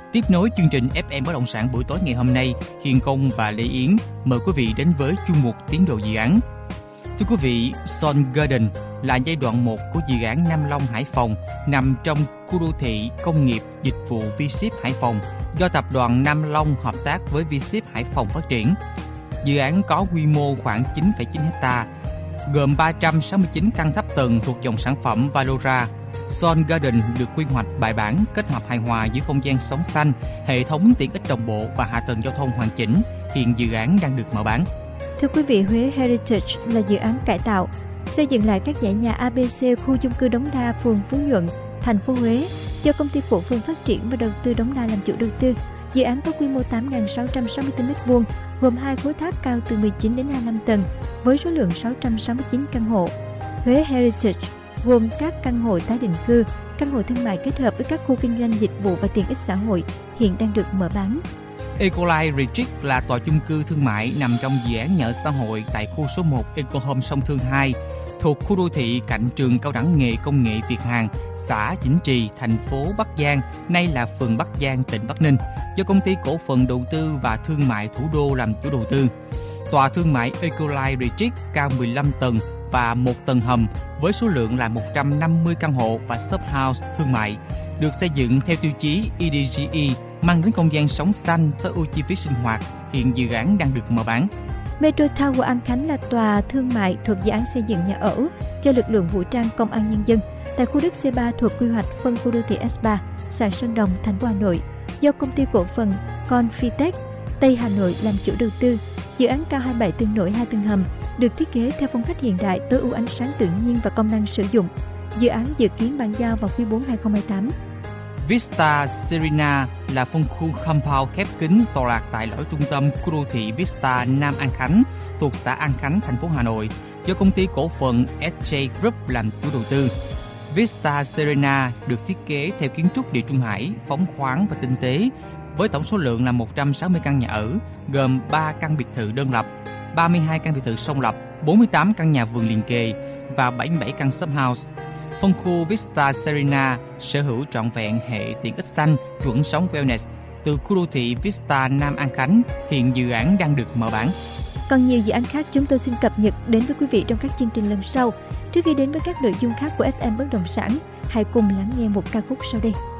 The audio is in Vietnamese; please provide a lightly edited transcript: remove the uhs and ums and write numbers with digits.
Tiếp nối chương trình FM Bất động sản buổi tối ngày hôm nay, Hiền Công và Lê Yến mời quý vị đến với chuyên mục tiến độ dự án. Thưa quý vị, Sun Garden là giai đoạn 1 của dự án Nam Long Hải Phòng nằm trong khu đô thị công nghiệp dịch vụ V-Ship Hải Phòng do tập đoàn Nam Long hợp tác với V-Ship Hải Phòng phát triển. Dự án có quy mô khoảng 9,9 ha, gồm 369 căn thấp tầng thuộc dòng sản phẩm Valora. Sun Garden được quy hoạch bài bản, kết hợp hài hòa giữa không gian sống xanh, hệ thống tiện ích đồng bộ và hạ tầng giao thông hoàn chỉnh. Hiện dự án đang được mở bán. Thưa quý vị, Huế Heritage là dự án cải tạo, xây dựng lại các dãy nhà ABC khu chung cư Đống Đa, phường Phú Nhuận, thành phố Huế do Công ty Cổ phần Phát triển và Đầu tư Đống Đa làm chủ đầu tư. Dự án có quy mô 8.664 m2, gồm 2 khối tháp cao từ 19 đến 25 tầng, với số lượng 669 căn hộ. Huế Heritage gồm các căn hộ tái định cư, căn hộ thương mại kết hợp với các khu kinh doanh dịch vụ và tiện ích xã hội, hiện đang được mở bán. Ecolite Retreat là tòa chung cư thương mại nằm trong dự án nhà ở xã hội tại khu số 1 Ecohome Sông Thương 2, thuộc khu đô thị cạnh trường cao đẳng nghề công nghệ Việt Hàn, xã Vĩnh Trì, thành phố Bắc Giang, nay là phường Bắc Giang, tỉnh Bắc Ninh, do Công ty Cổ phần Đầu tư và Thương mại Thủ đô làm chủ đầu tư. Tòa thương mại Ecolite Retreat cao 15 tầng và 1 tầng hầm với số lượng là 150 căn hộ và shophouse thương mại, được xây dựng theo tiêu chí EDGE, mang đến không gian sống xanh tối ưu chi phí sinh hoạt. Hiện dự án đang được mở bán. Metro Tower An Khánh là tòa thương mại thuộc dự án xây dựng nhà ở cho lực lượng vũ trang Công an Nhân dân tại khu đất C3 thuộc quy hoạch phân khu đô thị S3, xã Sơn Đồng, thành phố Hà Nội, do Công ty Cổ phần Confitech Tây Hà Nội làm chủ đầu tư. Dự án cao 27 tầng nổi 2 tầng hầm, được thiết kế theo phong cách hiện đại, tối ưu ánh sáng tự nhiên và công năng sử dụng. Dự án dự kiến bàn giao vào quý 4 2028. Vista Serena là phân khu compound khép kín tọa lạc tại lõi trung tâm khu đô thị Vista Nam An Khánh, thuộc xã An Khánh, thành phố Hà Nội, do Công ty Cổ phần SJ Group làm chủ đầu tư. Vista Serena được thiết kế theo kiến trúc Địa Trung Hải, phóng khoáng và tinh tế, với tổng số lượng là 160 căn nhà ở, gồm 3 căn biệt thự đơn lập, 32 căn biệt thự song lập, 48 căn nhà vườn liền kề và 77 căn shophouse. Phân khu Vista Serena sở hữu trọn vẹn hệ tiện ích xanh chuẩn sống wellness từ khu đô thị Vista Nam An Khánh. Hiện dự án đang được mở bán. Còn nhiều dự án khác chúng tôi xin cập nhật đến với quý vị trong các chương trình lần sau. Trước khi đến với các nội dung khác của FM Bất động sản, hãy cùng lắng nghe một ca khúc sau đây.